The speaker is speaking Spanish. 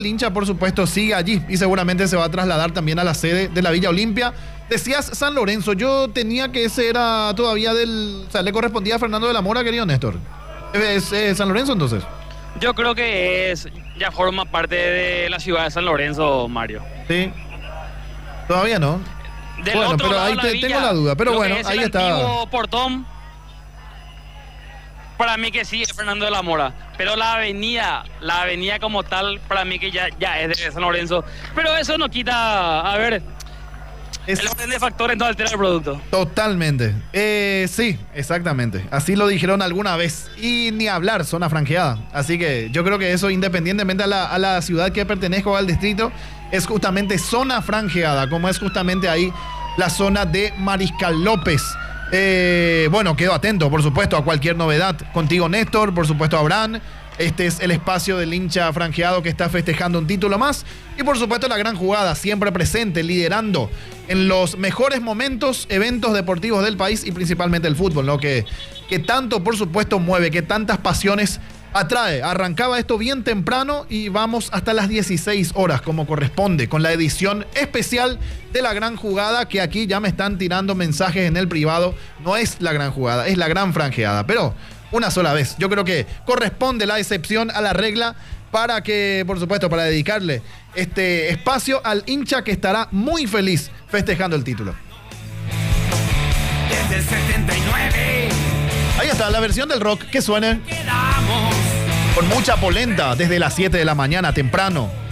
El hincha, por supuesto, sigue allí y seguramente se va a trasladar también a la sede de la Villa Olimpia. Decías San Lorenzo, yo tenía que ese era todavía o sea, le correspondía a Fernando de la Mora, querido Néstor. ¿Es San Lorenzo entonces? Yo creo que ya forma parte de la ciudad de San Lorenzo, Mario. Sí. Todavía no. Del bueno, otro pero lado ahí de la villa, tengo la duda. Pero lo bueno, que es ahí el está. antiguo Portón, para mí que sí es Fernando de la Mora. Pero la avenida como tal, para mí que ya es de San Lorenzo. Pero eso no quita, a ver, el orden de factores no altera el producto. Totalmente. Sí, exactamente. Así lo dijeron alguna vez. Y ni hablar, zona franqueada. Así que yo creo que eso, independientemente a la ciudad que pertenezca o al distrito, es justamente zona franqueada, como es justamente ahí la zona de Mariscal López. Bueno, quedo atento, por supuesto, a cualquier novedad. Contigo, Néstor, por supuesto, Abraham. Este es el espacio del hincha franqueado que está festejando un título más. Y por supuesto la gran jugada, siempre presente, liderando en los mejores momentos, eventos deportivos del país y principalmente el fútbol, ¿no? Que tanto, por supuesto, mueve, que tantas pasiones atrae. Arrancaba esto bien temprano y vamos hasta las 16 horas como corresponde, con la edición especial de la gran jugada, que aquí ya me están tirando mensajes en el privado. No es la gran jugada, es la gran franqueada, pero una sola vez. Yo creo que corresponde la excepción a la regla para que, por supuesto, para dedicarle este espacio al hincha que estará muy feliz festejando el título. Desde el 79. Ahí está la versión del rock que suena con mucha polenta desde las 7 de la mañana temprano.